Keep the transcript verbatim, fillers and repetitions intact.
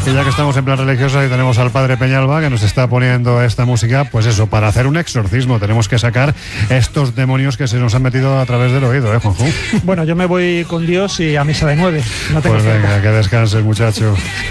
Y ya que estamos en plan religioso, ahí tenemos al padre Peñalba que nos está poniendo esta música, pues eso, para hacer un exorcismo tenemos que sacar estos demonios que se nos han metido a través del oído, ¿eh, Juanjo? Bueno, yo me voy con Dios y a misa de nueve. No tengo pues venga, que descanses, muchacho.